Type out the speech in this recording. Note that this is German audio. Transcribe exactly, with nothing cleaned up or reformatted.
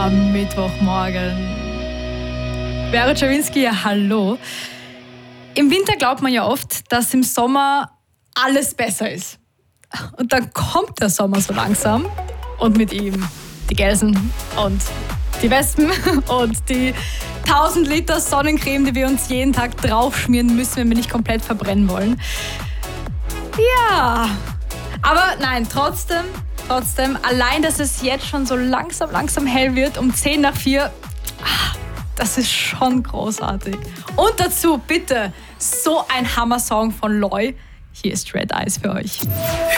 am Mittwochmorgen. Vera Czerwinski, ja, hallo. Im Winter glaubt man ja oft, dass im Sommer alles besser ist. Und dann kommt der Sommer so langsam und mit ihm die Gelsen und die Wespen und die tausend Liter Sonnencreme, die wir uns jeden Tag draufschmieren müssen, wenn wir nicht komplett verbrennen wollen. Ja, aber nein, trotzdem, trotzdem, allein, dass es jetzt schon so langsam, langsam hell wird, um zehn nach vier, das ist schon großartig. Und dazu bitte so ein Hammer-Song von Loy. Hier ist Red Eyes für euch.